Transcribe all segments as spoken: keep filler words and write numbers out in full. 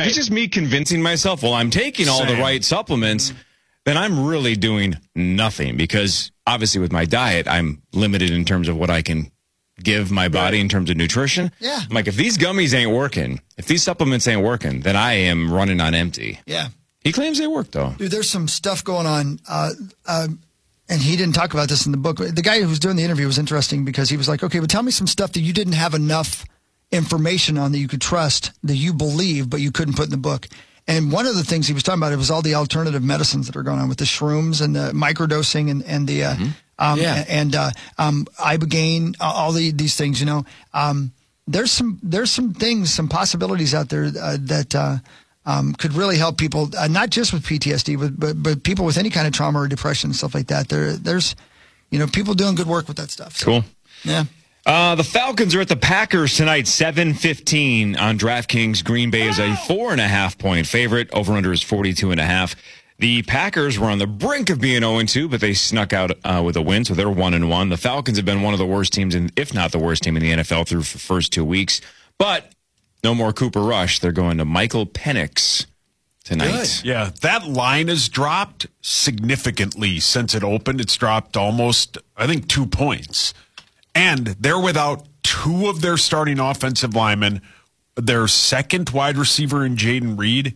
if it's just me convincing myself, well, I'm taking all Same. the right supplements, then I'm really doing nothing because obviously with my diet, I'm limited in terms of what I can give my body in terms of nutrition. Yeah. I'm like, if these gummies ain't working, if these supplements ain't working, then I am running on empty. Yeah. He claims they work, though. Dude, there's some stuff going on, uh, uh, and he didn't talk about this in the book. The guy who was doing the interview was interesting because he was like, okay, but tell me some stuff that you didn't have enough information on that you could trust, that you believe, but you couldn't put in the book. And one of the things he was talking about, it was all the alternative medicines that are going on with the shrooms and the microdosing and, and the, uh, mm-hmm. um, yeah. and, uh, um, Ibogaine, all the, these things, you know, um, there's some, there's some things, some possibilities out there uh, that, uh, um, could really help people, uh, not just with P T S D, but, but, but people with any kind of trauma or depression and stuff like that. There, there's, you know, people doing good work with that stuff. So, Cool. Yeah. Uh, the Falcons are at the Packers tonight, seven fifteen on DraftKings. Green Bay is a four and a half point favorite. Over-under is forty-two and a half. The Packers were on the brink of being oh and two, but they snuck out uh, with a win, so they're one and one. The Falcons have been one of the worst teams, in, if not the worst team in the N F L through the first two weeks. But no more Cooper Rush. They're going to Michael Penix tonight. Good. Yeah, that line has dropped significantly since it opened. It's dropped almost, I think, two points. And they're without two of their starting offensive linemen, their second wide receiver in Jaden Reed.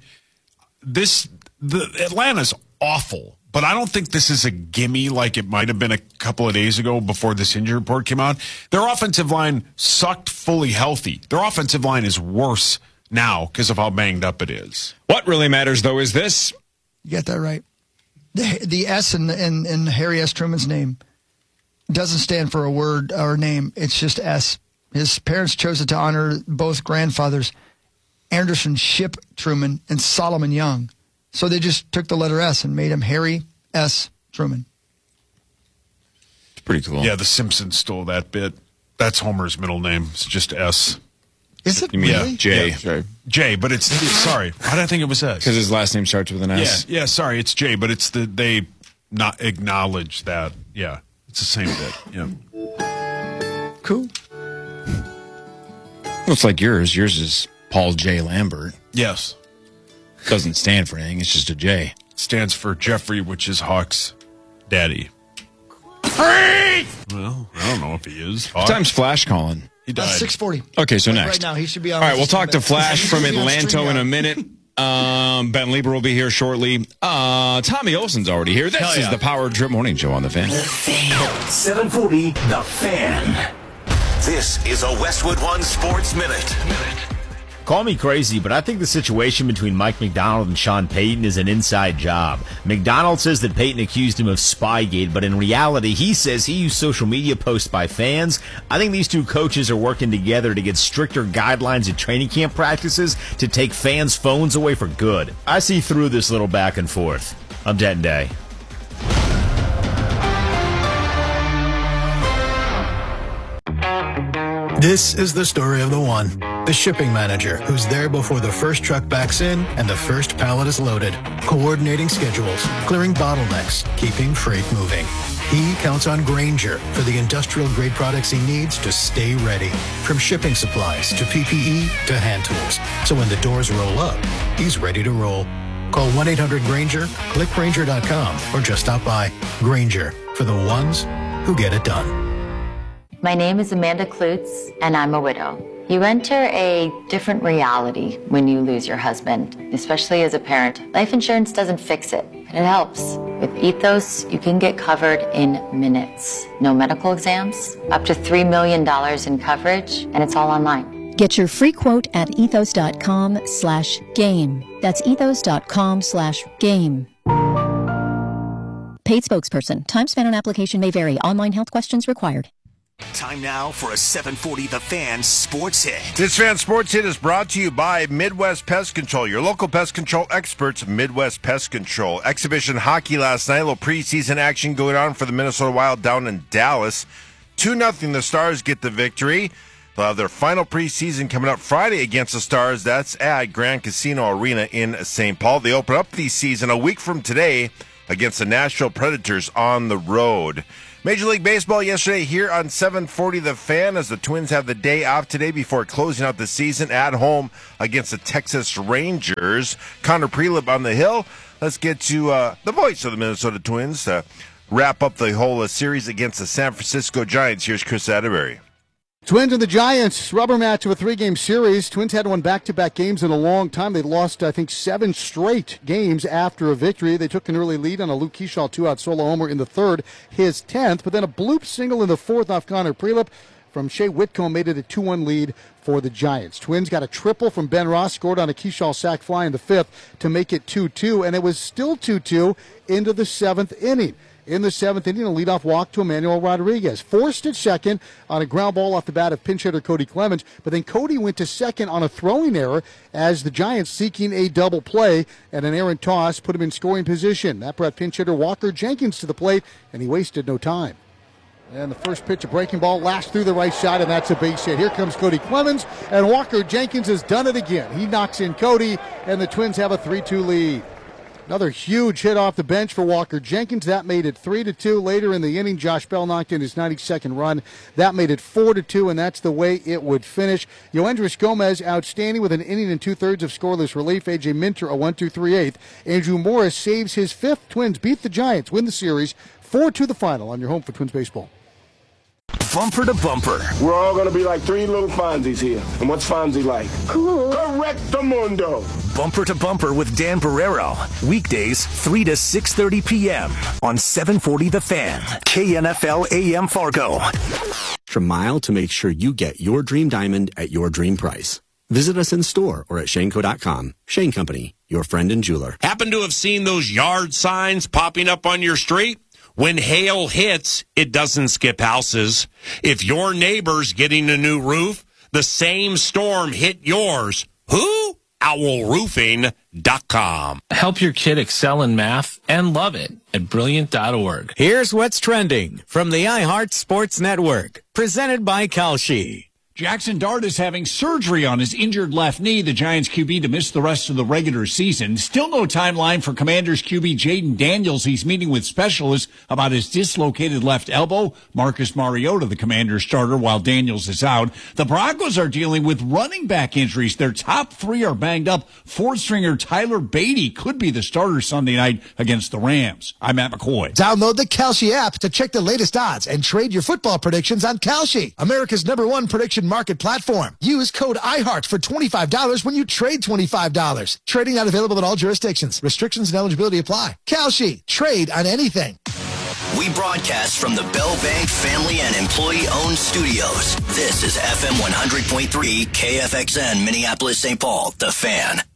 This the Atlanta's awful, but I don't think this is a gimme like it might have been a couple of days ago before this injury report came out. Their offensive line sucked fully healthy. Their offensive line is worse now because of how banged up it is. What really matters, though, is this. You got that right. The, the S in, in, in Harry S. Truman's name doesn't stand for a word or name. It's just S. His parents chose it to honor both grandfathers, Anderson Ship Truman and Solomon Young. So they just took the letter S and made him Harry S. Truman. It's pretty cool. Yeah, The Simpsons stole that bit. That's Homer's middle name. It's just S. Is it You mean really? J? Yeah. J. J, but it's, sorry. Why did I think it was S? Because his last name starts with an Yeah, S. yeah, sorry, it's J, but it's the, they not acknowledge that. Yeah, it's the same bit. Yeah. Cool. Well, it's like yours. Yours is Paul J. Lambert. Yes. Doesn't stand for anything. It's just a J. Stands for Jeffrey, which is Hawk's daddy. Free! Well, I don't know if he is. What time's Flash calling? He Uh, died. six forty. Okay, so Like next. right now, he should be on. All right, we'll with talk to us. Flash He from should be on Atlanto in a StreamYard. minute. Um, Ben Lieber will be here shortly. Uh, Tommy Olsen's already here. This Hell is yeah. the Power Trip Morning Show on the Fan. seven forty, The Fan. This is a Westwood One Sports Minute. Call me crazy, but I think the situation between Mike McDonald and Sean Payton is an inside job. McDonald says that Payton accused him of Spygate, but in reality, he says he used social media posts by fans. I think these two coaches are working together to get stricter guidelines at training camp practices to take fans' phones away for good. I see through this little back and forth. I'm Denton Day. This is the story of the one. The shipping manager who's there before the first truck backs in and the first pallet is loaded, coordinating schedules, clearing bottlenecks, keeping freight moving. He counts on Grainger for the industrial-grade products he needs to stay ready, from shipping supplies to P P E to hand tools. So when the doors roll up, he's ready to roll. Call one eight hundred Grainger, click Grainger dot com, or just stop by. Grainger, for the ones who get it done. My name is Amanda Klutz, and I'm a widow. You enter a different reality when you lose your husband, especially as a parent. Life insurance doesn't fix it, but it helps. With Ethos, you can get covered in minutes. No medical exams, up to three million dollars in coverage, and it's all online. Get your free quote at ethos.com slash game. That's ethos.com slash game. Paid spokesperson. Time spent on application may vary. Online health questions required. Time now for a seven forty The Fan Sports Hit. This Fan Sports Hit is brought to you by Midwest Pest Control, your local pest control experts, Midwest Pest Control. Exhibition hockey last night, a little preseason action going on for the Minnesota Wild down in Dallas. two nothing, the Stars get the victory. They'll have their final preseason coming up Friday against the Stars. That's at Grand Casino Arena in Saint Paul. They open up the season a week from today against the Nashville Predators on the road. Major League Baseball yesterday here on seven forty The Fan, as the Twins have the day off today before closing out the season at home against the Texas Rangers. Connor Prelip on the hill. Let's get to uh, the voice of the Minnesota Twins to wrap up the whole uh, series against the San Francisco Giants. Here's Chris Atterbury. Twins and the Giants, rubber match of a three-game series. Twins hadn't won back-to-back games in a long time. They lost, I think, seven straight games after a victory. They took an early lead on a Luke Keyshaw two-out solo homer in the third, his tenth, but then a bloop single in the fourth off Connor Prelip from Shea Whitcomb made it a two one lead for the Giants. Twins got a triple from Ben Ross, scored on a Keyshaw sac fly in the fifth to make it two two, and it was still two two into the seventh inning. In the seventh inning, a leadoff walk to Emmanuel Rodriguez. Forced at second on a ground ball off the bat of pinch hitter Cody Clemens, but then Cody went to second on a throwing error as the Giants seeking a double play, and an errant toss put him in scoring position. That brought pinch hitter Walker Jenkins to the plate, and he wasted no time. And the first pitch, a breaking ball, lashed through the right side, and that's a base hit. Here comes Cody Clemens, and Walker Jenkins has done it again. He knocks in Cody, and the Twins have a three two lead. Another huge hit off the bench for Walker Jenkins. That made it three to two. Later in the inning, Josh Bell knocked in his ninety-second run. That made it four to two, and that's the way it would finish. Yoendris Gomez outstanding with an inning and two-thirds of scoreless relief. A J Minter a one two three eighth. Andrew Morris saves his fifth. Twins beat the Giants, win the series four two the final on your home for Twins baseball. Bumper to bumper. We're all going to be like three little Fonzies here. And what's Fonzie like? Cool. Correctamundo. Bumper to bumper with Dan Barrero. Weekdays, three to six thirty p.m. on seven forty The Fan. K N F L A M Fargo. Extra mile to make sure you get your dream diamond at your dream price. Visit us in store or at Shane Co dot com. Shane Company, your friend and jeweler. Happen to have seen those yard signs popping up on your street? When hail hits, it doesn't skip houses. If your neighbor's getting a new roof, the same storm hit yours. Who? owl roofing dot com. Help your kid excel in math and love it at brilliant dot org. Here's what's trending from the iHeart Sports Network, presented by Kalshi. Jackson Dart is having surgery on his injured left knee. The Giants Q B to miss the rest of the regular season. Still no timeline for Commanders Q B Jaden Daniels. He's meeting with specialists about his dislocated left elbow. Marcus Mariota, the Commanders starter, while Daniels is out. The Broncos are dealing with running back injuries. Their top three are banged up. Fourth stringer Tyler Beatty could be the starter Sunday night against the Rams. I'm Matt McCoy. Download the Kalshi app to check the latest odds and trade your football predictions on Kalshi, America's number one prediction market platform. Use code iHeart for twenty-five dollars when you trade twenty-five dollars. Trading not available in all jurisdictions. Restrictions and eligibility apply. Kalshi. Trade on anything. We broadcast from the Bell Bank family and employee-owned studios. This is F M one hundred point three K F X N, Minneapolis, Saint Paul, The Fan.